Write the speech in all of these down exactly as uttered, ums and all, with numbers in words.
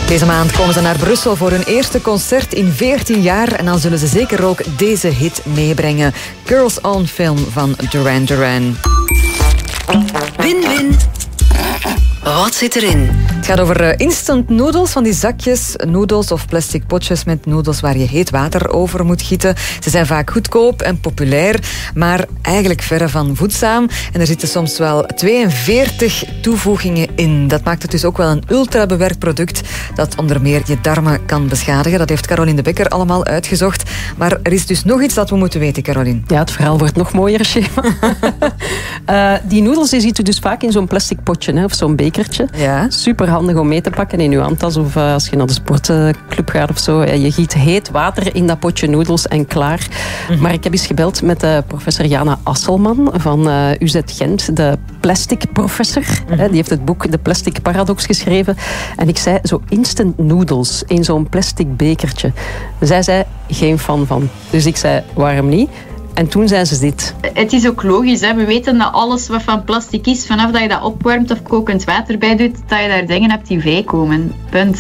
Deze maand komen ze naar Brussel voor hun eerste concert in veertien jaar. En dan zullen ze zeker ook deze hit meebrengen. Girls on Film van Duran Duran. Win-win. Wat zit erin? Het gaat over instant noodles, van die zakjes noedels of plastic potjes met noedels waar je heet water over moet gieten. Ze zijn vaak goedkoop en populair, maar eigenlijk verre van voedzaam. En er zitten soms wel tweeënveertig toevoegingen in. Dat maakt het dus ook wel een ultra-bewerkt product dat onder meer je darmen kan beschadigen. Dat heeft Caroline de Bekker allemaal uitgezocht. Maar er is dus nog iets dat we moeten weten, Caroline. Ja, het verhaal wordt nog mooier, Shema. uh, die noedels die ziet u dus vaak in zo'n plastic potje, hè, of zo'n beker. Ja. Super handig om mee te pakken in je handtas of uh, als je naar de sportclub gaat of zo. Je giet heet water in dat potje noedels en klaar. Mm-hmm. Maar ik heb eens gebeld met uh, professor Jana Asselman van uh, U Z Gent, de plastic professor. Mm-hmm. Die heeft het boek De Plastic Paradox geschreven. En ik zei, zo instant noodles in zo'n plastic bekertje. Zij zei, geen fan van. Dus ik zei, waarom niet? En toen zei ze dit. Het is ook logisch, hè? We weten dat alles wat van plastic is, vanaf dat je dat opwarmt of kokend water bij doet, dat je daar dingen hebt die vrijkomen. Punt.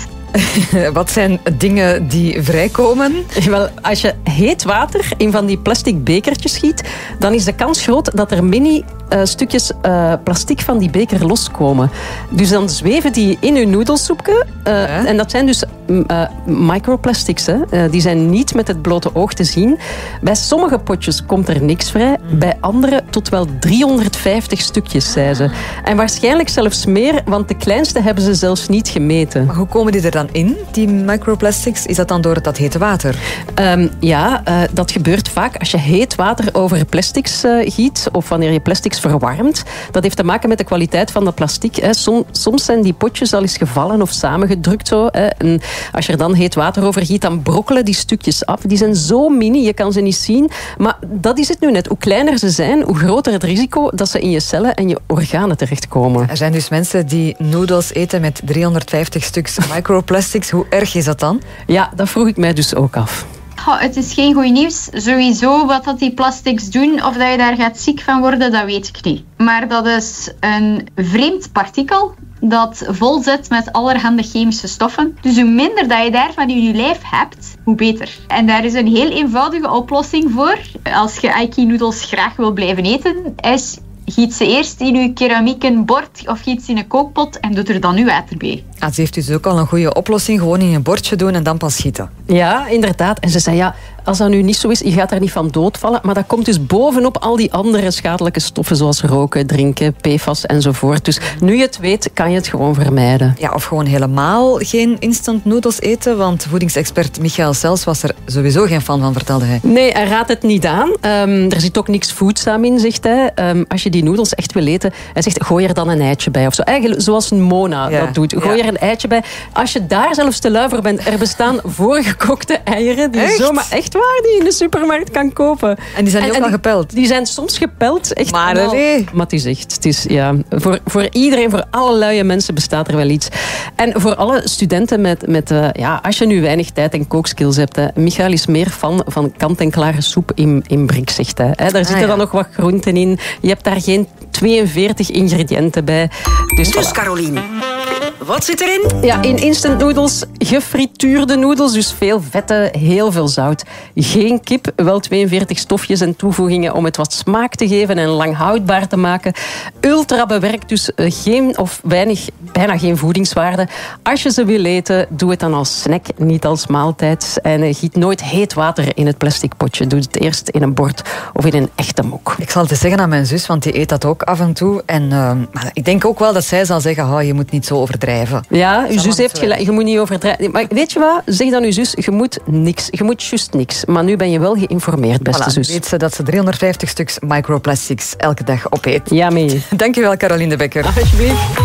Wat zijn dingen die vrijkomen? Wel, als je heet water in van die plastic bekertjes giet, dan is de kans groot dat er mini uh, stukjes uh, plastic van die beker loskomen. Dus dan zweven die in je noedelsoepje. Uh, ja. En dat zijn dus uh, microplastics. Hè. Uh, die zijn niet met het blote oog te zien. Bij sommige potjes komt er niks vrij. Mm. Bij andere tot wel driehonderdvijftig stukjes, zei ze. En waarschijnlijk zelfs meer, want de kleinste hebben ze zelfs niet gemeten. Maar hoe komen die er dan in, die microplastics? Is dat dan door dat hete water? Um, ja, uh, dat gebeurt vaak als je heet water over plastics uh, giet of wanneer je plastics verwarmt. Dat heeft te maken met de kwaliteit van dat plastic. Hè. Som, soms zijn die potjes al eens gevallen of samengedrukt. Zo, hè. En als je er dan heet water over giet, dan brokkelen die stukjes af. Die zijn zo mini, je kan ze niet zien. Maar dat is het nu net. Hoe kleiner ze zijn, hoe groter het risico dat ze in je cellen en je organen terechtkomen. Er zijn dus mensen die noedels eten met driehonderdvijftig stuks microplastics. Hoe erg is dat dan? Ja, dat vroeg ik mij dus ook af. Oh, het is geen goed nieuws. Sowieso wat dat die plastics doen, of dat je daar gaat ziek van worden, dat weet ik niet. Maar dat is een vreemd partikel dat vol zit met allerhande chemische stoffen. Dus hoe minder dat je daarvan in je lijf hebt, hoe beter. En daar is een heel eenvoudige oplossing voor. Als je Aiki-noedels graag wil blijven eten, is giet ze eerst in uw keramieken bord of giet ze in een kookpot en doet er dan uw water bij. Ah, ze heeft dus ook al een goede oplossing. Gewoon in een bordje doen en dan pas gieten. Ja, inderdaad. En ze zei, ja, als dat nu niet zo is, je gaat daar niet van doodvallen. Maar dat komt dus bovenop al die andere schadelijke stoffen, zoals roken, drinken, P F A S enzovoort. Dus nu je het weet, kan je het gewoon vermijden. Ja, of gewoon helemaal geen instant noodles eten. Want voedingsexpert Michael Sels was er sowieso geen fan van, vertelde hij. Nee, hij raadt het niet aan. Um, er zit ook niks voedzaam in, zegt hij. Um, als je die noedels echt wil eten, hij zegt, gooi er dan een eitje bij. Of zo. Eigenlijk zoals een Mona ja, dat doet. Gooi ja. er een eitje bij. Als je daar zelfs te lui voor bent, er bestaan voorgekookte eieren die echt? zomaar echt waar die je in de supermarkt kan kopen. En die zijn en, ook en al die, gepeld? Die zijn soms gepeld. Echt maar nee. Maar het is echt, het is, ja, voor, voor iedereen, voor alle luie mensen bestaat er wel iets. En voor alle studenten met, met uh, ja, als je nu weinig tijd en kookskills hebt, hè, Michael is meer fan van kant-en-klare soep in, in brik, zegt hij. Hè, daar ah, zitten ja. dan nog wat groenten in. Je hebt daar geen tweeënveertig ingrediënten bij. Dus, dus voilà. Caroline, wat zit erin? Ja, in instant noodles, gefrituurde noedels, dus veel vetten, heel veel zout. Geen kip, wel tweeënveertig stofjes en toevoegingen om het wat smaak te geven en lang houdbaar te maken. Ultra bewerkt, dus geen of weinig, bijna geen voedingswaarde. Als je ze wil eten, doe het dan als snack, niet als maaltijd. En giet nooit heet water in het plastic potje. Doe het eerst in een bord of in een echte mok. Ik zal het eens zeggen aan mijn zus, want die eet dat ook af en toe. En uh, ik denk ook wel dat zij zal zeggen, oh, je moet niet zo overdrijven. Ja, uw zus heeft gelijk. Je moet niet overdrijven. Maar weet je wat? Zeg dan uw zus, je moet niks. Je moet juist niks. Maar nu ben je wel geïnformeerd, beste voilà, zus. Weet ze dat ze driehonderdvijftig stuks microplastics elke dag opeet. Ja, mee. Dankjewel, Caroline de Bekker. Alsjeblieft.